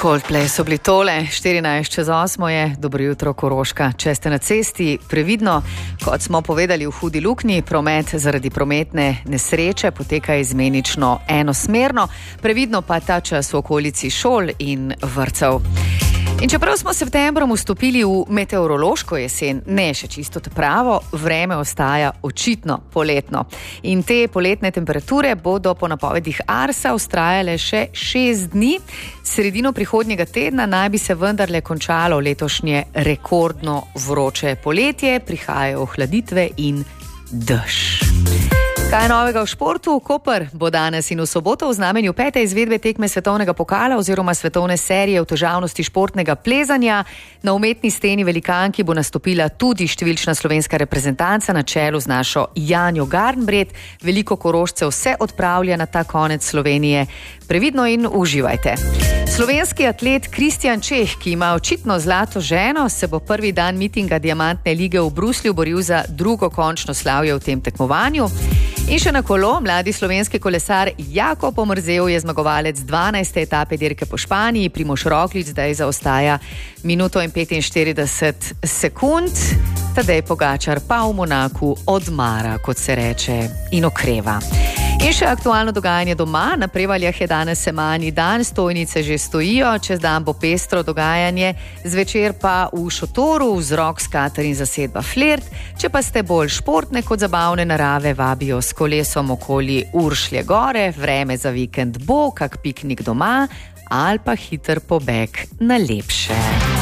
Coldplay so bili tole, 14:08 je, dobro jutro Koroška. Če ste na cesti, previdno, kot smo povedali v Hudi luknji, promet zaradi prometne nesreče poteka izmenično enosmerno, previdno pa ta čas v okolici šol in vrtcev. In čeprav smo s septembrom vstopili v meteorološko jesen, ne še čisto pravo, vreme ostaja očitno poletno. In te poletne temperature bodo po napovedih Arsa vztrajale še 6 dni. Sredino prihodnjega tedna naj bi se vendarle končalo letošnje rekordno vroče poletje, prihajajo ohladitve in dež. Kaj je novega v športu? Koper bo danes in v soboto v znamenju 5. izvedbe tekme svetovnega pokala oziroma svetovne serije v težavnosti športnega plezanja. Na umetni steni velikanki bo nastopila tudi številčna slovenska reprezentanca na čelu z našo Janjo Garnbret. Veliko Korošcev se odpravlja na ta konec Slovenije. Previdno in uživajte. Slovenski atlet Kristjan Čeh, ki ima očitno zlato ženo, se bo prvi dan mitinga Diamantne lige v Bruslju boril za drugo končno slavje v tem tekmovanju. In še na kolo, mladi slovenski kolesar Jakob Omerzel je zmagovalec 12. etape dirke po Španiji, Primož Roglič zdaj zaostaja minuto in 45 sekund, Tadej Pogačar pa v Monaku odmara, kot se reče, in okreva. In še aktualno dogajanje doma, na Prevaljah je danes semanji dan, stojnice že stojijo, čez dan bo pestro dogajanje, zvečer pa v šotoru vzrok skater in zasedba Flirt. Če pa ste bolj športne kot zabavne narave, vabijo s kolesom okoli Uršlje gore, vreme za vikend bo, kak piknik doma ali pa hiter pobeg na lepše.